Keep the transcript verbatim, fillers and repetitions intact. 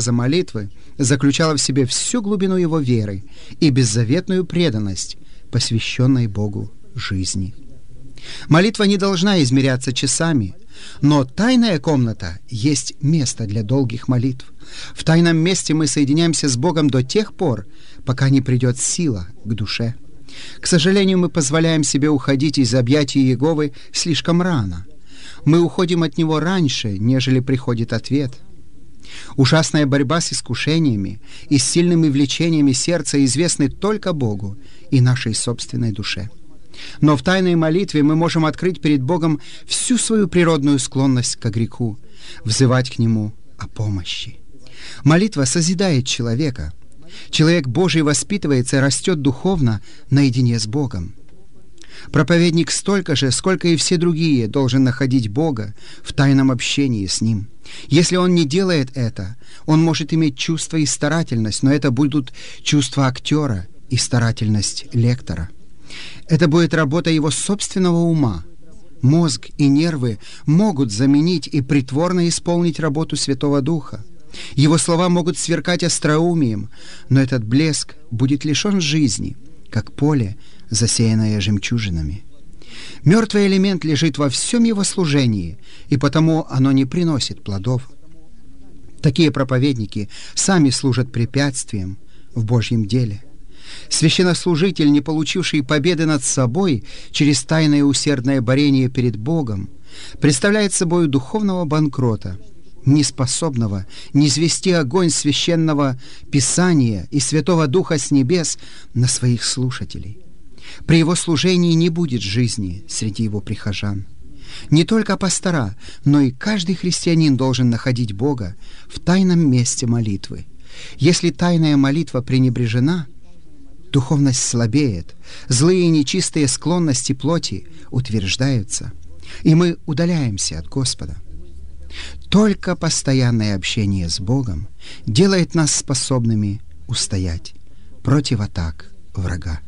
фраза молитвы заключала в себе всю глубину его веры и беззаветную преданность, посвященной Богу жизни. Молитва не должна измеряться часами, но тайная комната есть место для долгих молитв. В тайном месте мы соединяемся с Богом до тех пор, пока не придет сила к душе. К сожалению, мы позволяем себе уходить из объятий Иеговы слишком рано. Мы уходим от Него раньше, нежели приходит ответ. Ужасная борьба с искушениями и с сильными влечениями сердца известны только Богу и нашей собственной душе. Но в тайной молитве мы можем открыть перед Богом всю свою природную склонность к греху, взывать к Нему о помощи. Молитва созидает человека. Человек Божий воспитывается и растет духовно наедине с Богом. Проповедник столько же, сколько и все другие, должен находить Бога в тайном общении с Ним. Если он не делает это, он может иметь чувство и старательность, но это будут чувства актера и старательность лектора. Это будет работа его собственного ума. Мозг и нервы могут заменить и притворно исполнить работу Святого Духа. Его слова могут сверкать остроумием, но этот блеск будет лишен жизни, как поле, засеянное жемчужинами. Мертвый элемент лежит во всем его служении, и потому оно не приносит плодов. Такие проповедники сами служат препятствием в Божьем деле. Священнослужитель, не получивший победы над собой через тайное усердное борение перед Богом, представляет собой духовного банкрота, неспособного низвести огонь священного Писания и Святого Духа с небес на своих слушателей. При его служении не будет жизни среди его прихожан. Не только пастора, но и каждый христианин должен находить Бога в тайном месте молитвы. Если тайная молитва пренебрежена, духовность слабеет, злые и нечистые склонности плоти утверждаются, и мы удаляемся от Господа. Только постоянное общение с Богом делает нас способными устоять против атак врага.